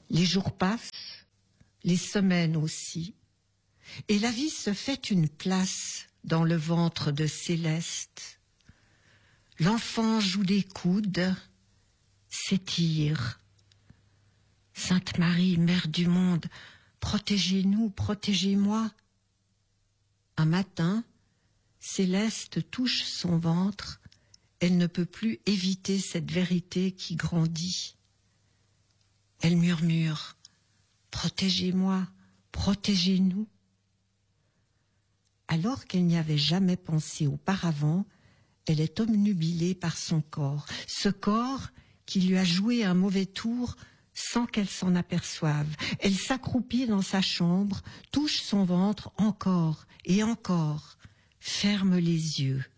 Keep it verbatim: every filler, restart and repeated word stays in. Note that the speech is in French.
Les jours passent, les semaines aussi, et la vie se fait une place dans le ventre de Céleste. L'enfant joue des coudes, s'étire. Sainte Marie, Mère du monde, protégez-nous, protégez-moi. Un matin, Céleste touche son ventre. Elle ne peut plus éviter cette vérité qui grandit. Elle murmure « Protégez-moi, protégez-nous ». Alors qu'elle n'y avait jamais pensé auparavant, elle est obnubilée par son corps, ce corps qui lui a joué un mauvais tour sans qu'elle s'en aperçoive. Elle s'accroupit dans sa chambre, touche son ventre encore et encore, ferme les yeux.